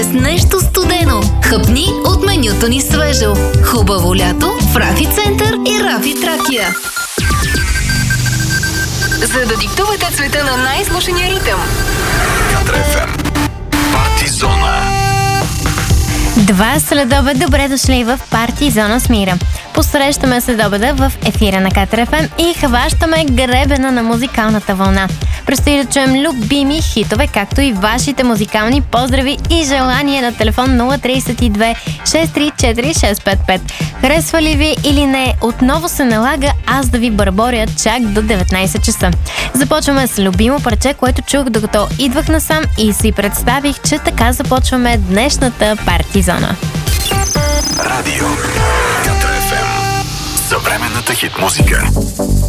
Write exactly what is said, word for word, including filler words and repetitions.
с нещо студено. Хъпни от менюто ни свежо. Хубаво лято в Рафи Център и Рафи Тракия. За да диктувате цвета на най-слушания ритъм. Катар еф ем. Парти зона. Два следобед, добре дошли в Парти зона с Мира. Посрещаме следобеда в ефира на Катар еф ем и хващаме гребена на музикалната вълна. Предстои да чуем любими хитове, както и вашите музикални поздрави и желания на телефон нула три две шест три четири шест пет пет. Харесва ли ви или не, отново се налага аз да ви бърборя чак до деветнайсет часа. Започваме с любимо парче, което чух докато идвах насам и си представих, че така започваме днешната парти зона. Радио Катар еф ем. Съвременната хит музика.